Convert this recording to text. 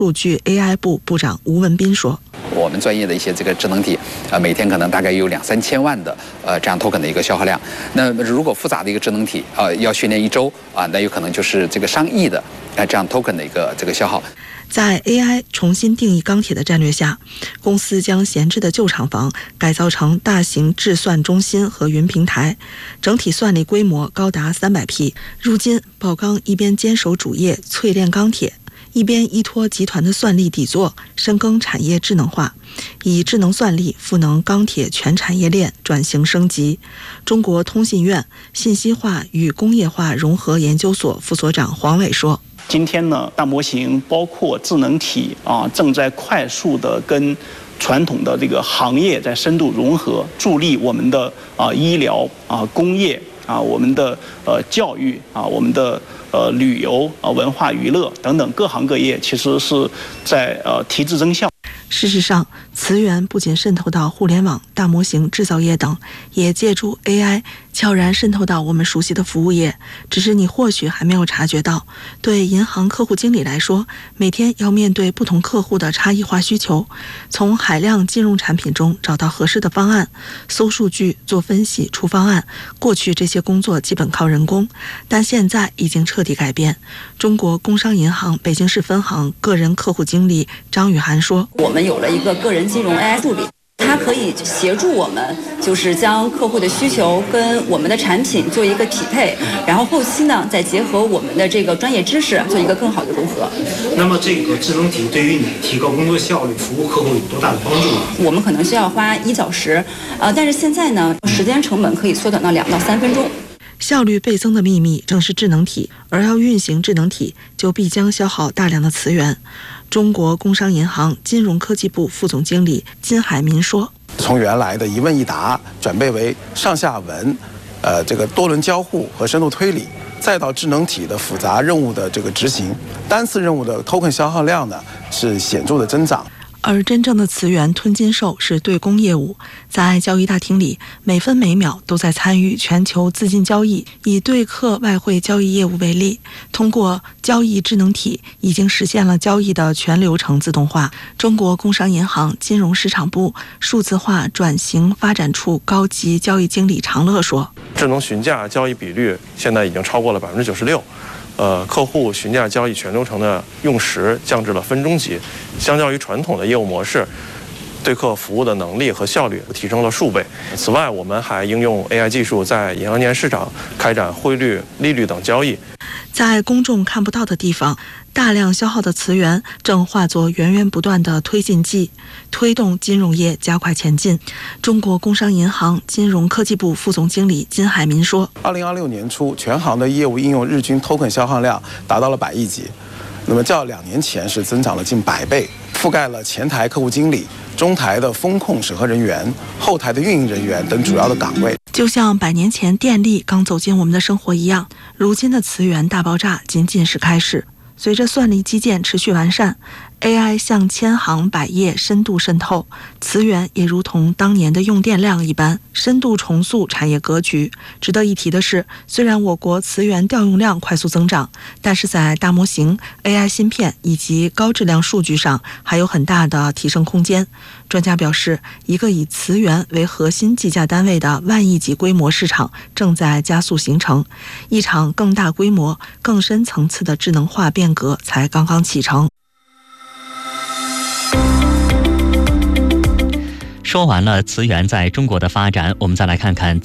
数据 AI 部部长吴文斌说：“ 我们专业的一些这个智能体，每天可能大概有2-3千万的这样 token 的一个消耗量。那如果复杂的一个智能体要训练1周那有可能就是这个上亿的这样 token 的一个这个消耗。” 在 AI 重新定义钢铁的战略下，公司将闲置的旧厂房改造成大型制算中心和云平台，整体算力规模高达300匹。如今，宝钢一边坚守主业淬炼钢铁，一边依托集团的算力底座，深耕产业智能化，以智能算力赋能钢铁全产业链转型升级。中国通信院信息化与工业化融合研究所副所长黄伟说：“ 今天呢，大模型包括智能体正在快速的跟传统的这个行业在深度融合，助力我们的医疗工业我们的教育我们的旅游文化娱乐等等各行各业，其实是在提质增效。” 事实上，磁源不仅渗透到互联网、大模型制造业等，也借助 AI 悄然渗透到我们熟悉的服务业，只是你或许还没有察觉到。对银行客户经理来说，每天要面对不同客户的差异化需求，从海量金融产品中找到合适的方案，搜数据、做分析、出方案。过去这些工作基本靠人工，但现在已经彻底改变。中国工商银行北京市分行个人客户经理张雨涵说：“ 我们有了一个个人金融 AI 助理，它可以协助我们，就是将客户的需求跟我们的产品做一个匹配，然后后期呢，再结合我们的这个专业知识做一个更好的融合。” 那么这个智能体对于你提高工作效率、服务客户有多大的帮助呢？ 我们可能需要花1小时，但是现在呢，时间成本可以缩短到2到3分钟。 效率倍增的秘密正是智能体，而要运行智能体，就必将消耗大量的磁源。中国工商银行金融科技部副总经理金海民说：“ 从原来的一问一答转变为上下文，这个多轮交互和深度推理，再到智能体的复杂任务的这个执行，单次任务的 token 消耗量呢是显著的增长。” 而真正的磁源吞金兽是对公业务，在交易大厅里，每分每秒都在参与全球资金交易。以对客外汇交易业务为例，通过交易智能体，已经实现了交易的全流程自动化。中国工商银行金融市场部数字化转型发展处高级交易经理常乐说：“ 智能询价交易比率现在已经超过了96%。客户询价交易全流程的用时降至了分钟级，相较于传统的业务模式，对客服务的能力和效率提升了数倍。此外，我们还应用 AI 技术在银行间市场开展汇率、利率等交易。” 在公众看不到的地方，大量消耗的磁源正化作源源不断的推进剂，推动金融业加快前进。中国工商银行金融科技部副总经理金海民说 ：“2026年初，全行的业务应用日均 token 消耗量达到了100亿级，那么较2年前是增长了近100倍，覆盖了前台客户经理、中台的风控审核人员、后台的运营人员等主要的岗位。” 就像100年前电力刚走进我们的生活一样，如今的磁源大爆炸仅仅是开始。随着算力基建持续完善， AI 向千行百业深度渗透，磁源也如同当年的用电量一般，深度重塑产业格局。值得一提的是，虽然我国磁源调用量快速增长，但是在大模型、AI 芯片以及高质量数据上还有很大的提升空间。专家表示，一个以磁源为核心计价单位的万亿级规模市场正在加速形成，一场更大规模、更深层次的智能化变革才刚刚启程。 说完了磁源在中国的发展，我们再来看看